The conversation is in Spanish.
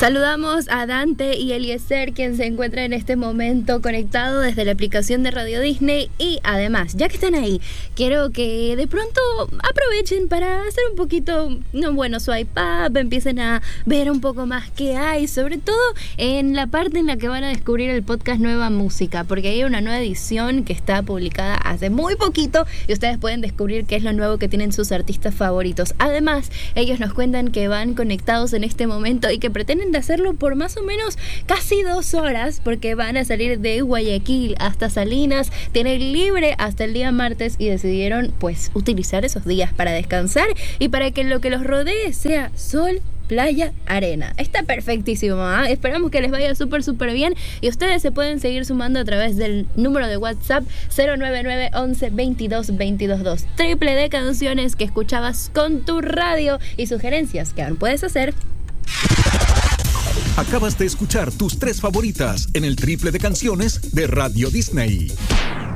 Saludamos a Dante y Eliezer, quien se encuentra en este momento conectado desde la aplicación de Radio Disney. Y además, ya que están ahí, quiero que de pronto aprovechen para hacer un poquito, swipe up, empiecen a ver un poco más qué hay, sobre todo en la parte en la que van a descubrir el podcast Nueva Música, porque hay una nueva edición que está publicada hace muy poquito y ustedes pueden descubrir qué es lo nuevo que tienen sus artistas favoritos. Además, ellos nos cuentan que van conectados en este momento y que pretenden de hacerlo por más o menos casi 2 horas, porque van a salir de Guayaquil hasta Salinas, tienen libre hasta el día martes y decidieron pues utilizar esos días para descansar y para que lo que los rodee sea sol, playa, arena. Está perfectísimo, ¿eh? Esperamos que les vaya súper bien y ustedes se pueden seguir sumando a través del número de WhatsApp 099 11 22 222. Triple de canciones que escuchabas con tu radio y sugerencias que aún puedes hacer. Acabas de escuchar tus 3 favoritas en el triple de canciones de Radio Disney.